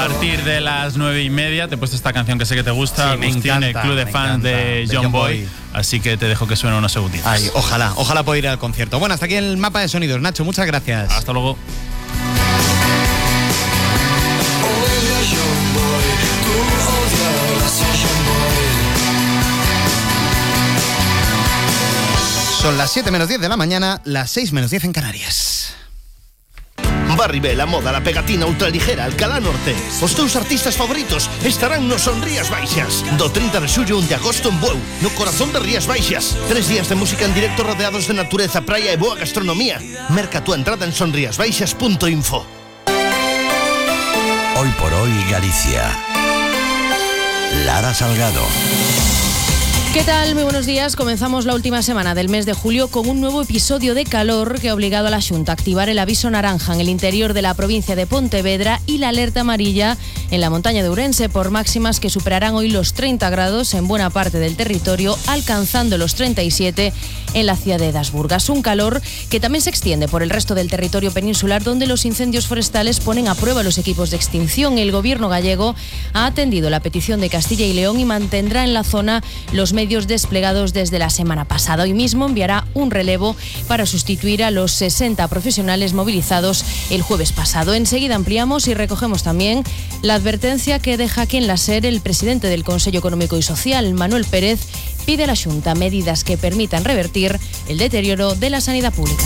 A partir de las 9:30 te he puesto esta canción que sé que te gusta, sí, me Agustín, encanta, el club de fans de John Boy. Así que te dejo que suene unos segunditos. Ay, ojalá pueda ir al concierto. Bueno, hasta aquí el mapa de sonidos. Nacho, muchas gracias. Hasta luego. Son las 7:10 de la mañana, las 6:10 en Canarias. Barribé, la moda, la pegatina ultraligera, Alcalá Norte. Os teus artistas favoritos estarán no Son Rías Baixas. Do 30 de xullo 1 de agosto en Bueu, no corazón de Rías Baixas. 3 días de música en directo rodeados de natureza, praia e boa gastronomía. Merca tu entrada en sonriasbaixas.info. Hoy por hoy Galicia. Lara Salgado. ¿Qué tal? Muy buenos días. Comenzamos la última semana del mes de julio con un nuevo episodio de calor que ha obligado a la Xunta a activar el aviso naranja en el interior de la provincia de Pontevedra y la alerta amarilla en la montaña de Ourense por máximas que superarán hoy los 30 grados en buena parte del territorio, alcanzando los 37 en la ciudad de Das Burgas. Un calor que también se extiende por el resto del territorio peninsular, donde los incendios forestales ponen a prueba los equipos de extinción. El gobierno gallego ha atendido la petición de Castilla y León y mantendrá en la zona los medios desplegados desde la semana pasada. Hoy mismo enviará un relevo para sustituir a los 60 profesionales movilizados el jueves pasado. Enseguida ampliamos y recogemos también la advertencia que deja aquí en la SER el presidente del Consejo Económico y Social, Manuel Pérez, pide a la Xunta medidas que permitan revertir el deterioro de la sanidad pública.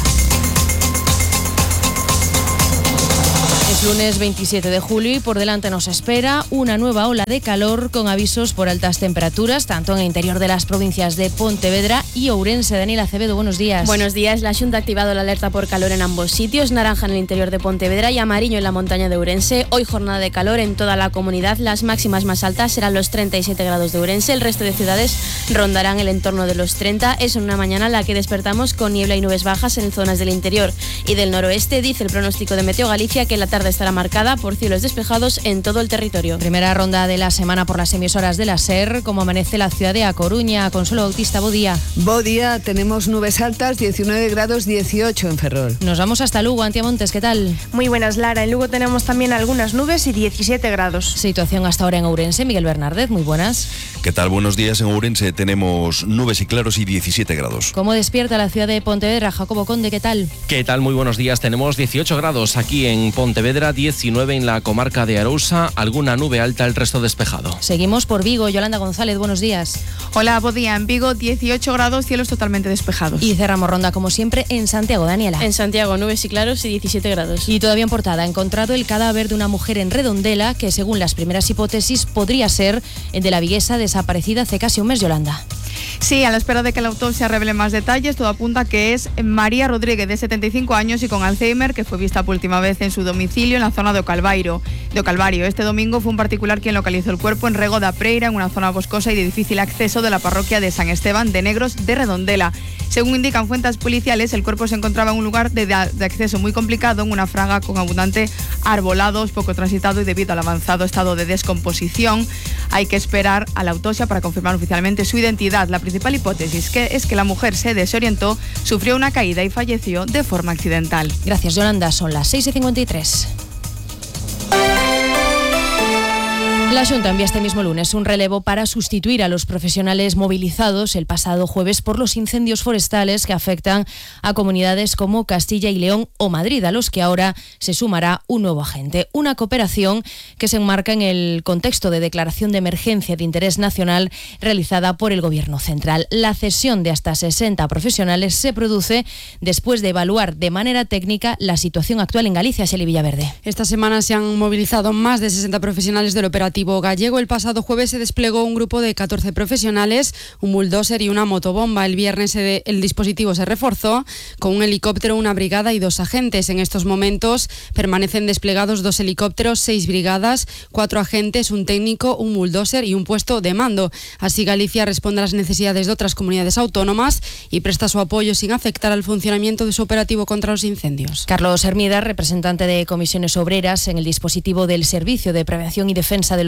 Es lunes 27 de julio y por delante nos espera una nueva ola de calor con avisos por altas temperaturas, tanto en el interior de las provincias de Pontevedra y Ourense. Daniela Acevedo, buenos días. Buenos días. La Xunta ha activado la alerta por calor en ambos sitios, naranja en el interior de Pontevedra y amarillo en la montaña de Ourense. Hoy jornada de calor en toda la comunidad. Las máximas más altas serán los 37 grados de Ourense. El resto de ciudades rondarán el entorno de los 30. Es una mañana en la que despertamos con niebla y nubes bajas en zonas del interior y del noroeste. Dice el pronóstico de Meteo Galicia que la tarde estará marcada por cielos despejados en todo el territorio. Primera ronda de la semana por las emisoras de la SER. Como amanece la ciudad de A Coruña. Consuelo Bautista, bo día. Bo día, tenemos nubes altas, 19 grados, 18 en Ferrol. Nos vamos hasta Lugo. Antía Montes, ¿qué tal? Muy buenas, Lara. En Lugo tenemos también algunas nubes y 17 grados. Situación hasta ahora en Ourense. Miguel Bernardez, muy buenas. ¿Qué tal? Buenos días. En Ourense tenemos nubes y claros y 17 grados. ¿Cómo despierta la ciudad de Pontevedra? Jacobo Conde, ¿qué tal? ¿Qué tal? Muy buenos días. Tenemos 18 grados aquí en Pontevedra, 19 en la comarca de Arousa, alguna nube alta, el resto despejado. Seguimos por Vigo. Yolanda González, buenos días. Hola, buen día. En Vigo, 18 grados, cielos totalmente despejados. Y cerramos ronda, como siempre, en Santiago. Daniela. En Santiago, nubes y claros y 17 grados. Y todavía en portada, ha encontrado el cadáver de una mujer en Redondela que, según las primeras hipótesis, podría ser de la viguesa desaparecida hace casi un mes, Yolanda. Sí, a la espera de que la autopsia revele más detalles, todo apunta a que es María Rodríguez, de 75 años y con Alzheimer, que fue vista por última vez en su domicilio en la zona de Calvario. Este domingo fue un particular quien localizó el cuerpo en Rego da Preira, en una zona boscosa y de difícil acceso de la parroquia de San Esteban de Negros de Redondela. Según indican fuentes policiales, el cuerpo se encontraba en un lugar de acceso muy complicado, en una fraga con abundante arbolados, poco transitado y debido al avanzado estado de descomposición, hay que esperar a la autopsia para confirmar oficialmente su identidad. La principal hipótesis es que la mujer se desorientó, sufrió una caída y falleció de forma accidental. Gracias, Yolanda. Son las 6:53. La Xunta envía este mismo lunes un relevo para sustituir a los profesionales movilizados el pasado jueves por los incendios forestales que afectan a comunidades como Castilla y León o Madrid, a los que ahora se sumará un nuevo agente. Una cooperación que se enmarca en el contexto de declaración de emergencia de interés nacional realizada por el Gobierno central. La cesión de hasta 60 profesionales se produce después de evaluar de manera técnica la situación actual en Galicia. Xeli Villaverde. Esta semana se han movilizado más de 60 profesionales del operativo gallego. El pasado jueves se desplegó un grupo de 14 profesionales, un bulldozer y una motobomba. El viernes el dispositivo se reforzó con un helicóptero, una brigada y 2 agentes. En estos momentos permanecen desplegados 2 helicópteros, 6 brigadas, 4 agentes, un técnico, un bulldozer y un puesto de mando. Así Galicia responde a las necesidades de otras comunidades autónomas y presta su apoyo sin afectar al funcionamiento de su operativo contra los incendios. Carlos Hermida, representante de Comisiones Obreras en el dispositivo del Servicio de Prevención y Defensa de los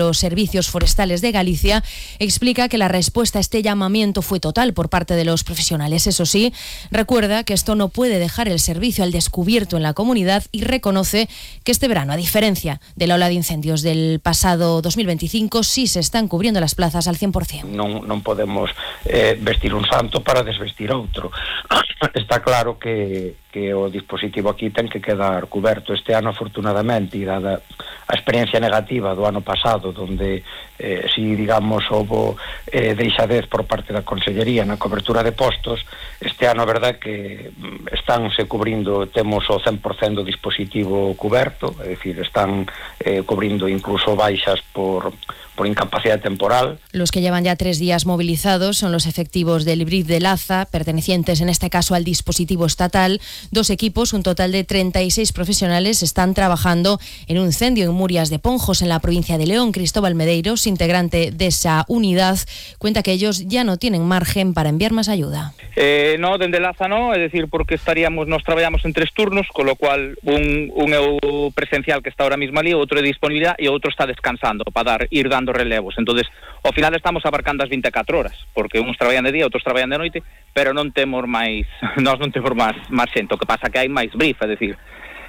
los servicios forestales de Galicia, explica que la respuesta a este llamamiento fue total por parte de los profesionales. Eso sí, recuerda que esto no puede dejar el servicio al descubierto en la comunidad y reconoce que este verano, a diferencia de la ola de incendios del pasado 2025, sí se están cubriendo las plazas al 100%. Non podemos vestir un santo para desvestir outro. Está claro que o dispositivo aquí ten que quedar coberto. Este ano, afortunadamente, e dada a experiencia negativa do ano pasado, donde si, digamos, houve deixadez por parte da Consellería na cobertura de postos, este ano, a verdade que estánse cubrindo, temos o 100% do dispositivo coberto, é dicir, están cubrindo incluso baixas por incapacidad temporal. Los que llevan ya 3 días movilizados son los efectivos del BRIF de Laza, pertenecientes en este caso al dispositivo estatal. 2 equipos, un total de 36 profesionales, están trabajando en un incendio en Murias de Ponjos, en la provincia de León. Cristóbal Medeiros, integrante de esa unidad, cuenta que ellos ya no tienen margen para enviar más ayuda. No, dende Laza no, é dicir, porque nos traballamos en 3 turnos, con lo cual un é o presencial que está ahora mismo ali, outro é disponibilidade e outro está descansando para ir dando relevos. Entonces, ao final estamos abarcando as 24 horas, porque uns traballan de día, outros traballan de noite, pero non temos máis, nós non temos máis xente. O que pasa que hai máis brief, é dicir,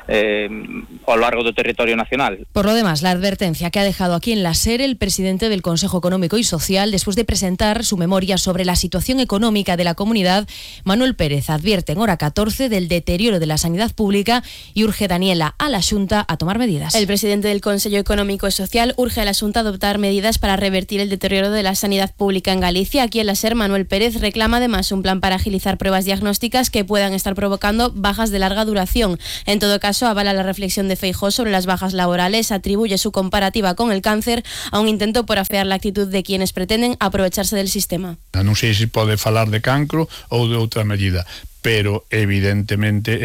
a lo largo del territorio nacional. Por lo demás, la advertencia que ha dejado aquí en la SER el presidente del Consejo Económico y Social, después de presentar su memoria sobre la situación económica de la comunidad, Manuel Pérez advierte en hora 14 del deterioro de la sanidad pública y urge Daniela a la Xunta a tomar medidas. El presidente del Consejo Económico y Social urge a la Xunta a adoptar medidas para revertir el deterioro de la sanidad pública en Galicia. Aquí en la SER, Manuel Pérez reclama además un plan para agilizar pruebas diagnósticas que puedan estar provocando bajas de larga duración. En todo caso, avala la reflexión de Feijóo sobre las bajas laborales, atribuye su comparativa con el cáncer a un intento por afear la actitud de quienes pretenden aprovecharse del sistema. Non sei se pode falar de cancro ou de outra medida, pero evidentemente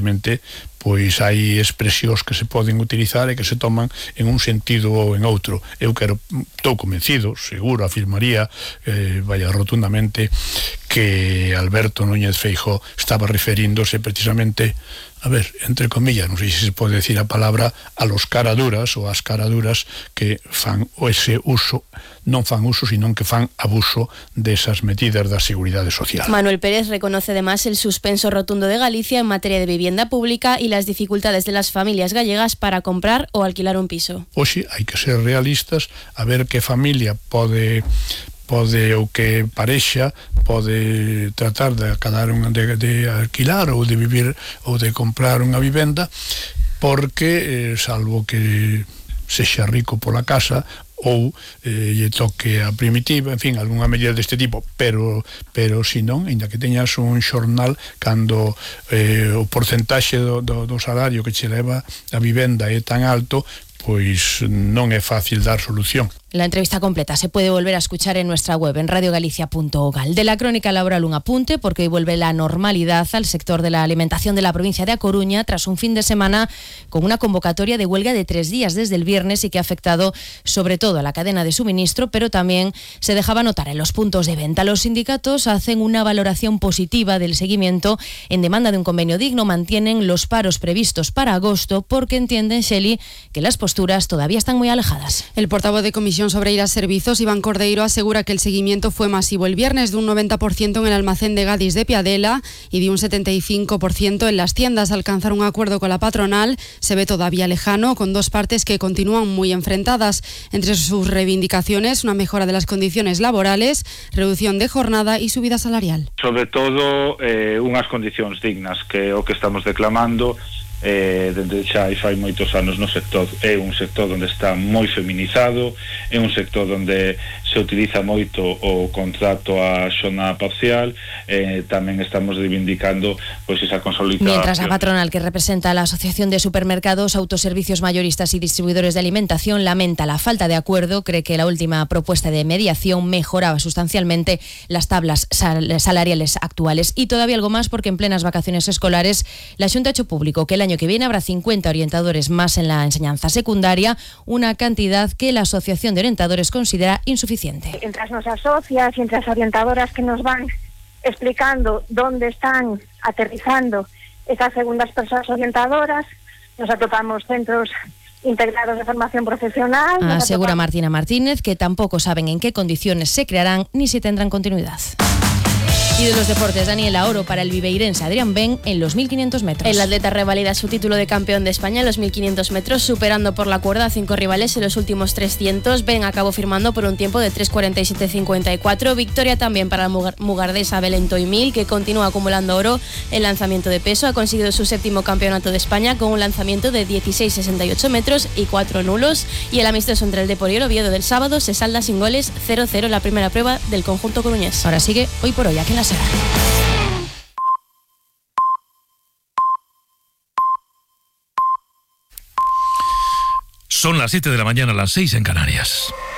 pois hai expresións que se poden utilizar e que se toman en un sentido ou en outro. Eu estou convencido, seguro, afirmaría rotundamente que Alberto Núñez Feijóo estaba referíndose precisamente, entre comillas, non sei se se pode decir a palabra, a los caraduras ou as caraduras que fan ese uso, non fan uso, sino que fan abuso desas medidas da seguridade social. Manuel Pérez reconoce además el suspenso rotundo de Galicia en materia de vivienda pública y las dificultades de las familias gallegas para comprar o alquilar un piso. Oxe, hai que ser realistas, a ver que familia pode ou que parexa pode tratar de alquilar ou de vivir ou de comprar unha vivenda, porque salvo que sexa rico pola casa ou lle toque a primitiva, en fin, algunha medida deste tipo, pero si non, ainda que teñas un xornal, cando o porcentaxe do salario que che leva a vivenda é tan alto, pois non é fácil dar solución. La entrevista completa se puede volver a escuchar en nuestra web, en radiogalicia.gal. De la crónica laboral un apunte, porque hoy vuelve la normalidad al sector de la alimentación de la provincia de A Coruña, tras un fin de semana con una convocatoria de huelga de 3 días desde el viernes y que ha afectado sobre todo a la cadena de suministro, pero también se dejaba notar en los puntos de venta. Los sindicatos hacen una valoración positiva del seguimiento en demanda de un convenio digno, mantienen los paros previstos para agosto, porque entienden, Shelley, que las posturas todavía están muy alejadas. El portavoz de Comisión sobre ir a servicios, Iván Cordeiro, asegura que el seguimiento fue masivo el viernes, de un 90% en el almacén de Gadis de Piadela y de un 75% en las tiendas. Alcanzar un acuerdo con la patronal se ve todavía lejano, con 2 partes que continúan muy enfrentadas. Entre sus reivindicaciones, una mexora de las condiciones laborales, reducción de jornada y subida salarial. Sobre todo, unhas condicións dignas, que é o que estamos declamando dende xa fai moitos anos no sector. É un sector onde está moi feminizado, é un sector onde se utiliza moito o contrato a xornada parcial, tamén estamos reivindicando pois esa consolidación. Mientras la patronal, que representa a la Asociación de Supermercados, Autoservicios Mayoristas y Distribuidores de Alimentación, lamenta la falta de acuerdo, cree que la última propuesta de mediación mejoraba sustancialmente las tablas salariales actuales. Y todavía algo más, porque en plenas vacaciones escolares la Xunta ha hecho público que el año que viene habrá 50 orientadores más en la enseñanza secundaria, una cantidad que la Asociación de Orientadores considera insuficiente. Entre as nosas socias y entre as orientadoras que nos van explicando dónde están aterrizando esas segundas persoas orientadoras, nos atopamos centros integrados de formación profesional. Asegura Martina Martínez que tampoco saben en qué condiciones se crearán ni si tendrán continuidad. Y de los deportes, Daniela, oro para el viveirense Adrián Ben en los 1500 metros. El atleta revalida su título de campeón de España en los 1500 metros, superando por la cuerda a 5 rivales en los últimos 300. Ben acabó firmando por un tiempo de 3:47.54. Victoria también para la mugardesa Belén Toimil, que continúa acumulando oro en lanzamiento de peso. Ha conseguido su 7º campeonato de España con un lanzamiento de 16,68 metros y 4 nulos. Y el amistoso entre el Depor y el Oviedo del sábado se salda sin goles, 0-0 la primera prueba del conjunto coruñés. Ahora sigue Hoy por Hoy, aquí en la SER. Son las 7 de la mañana, las 6 en Canarias.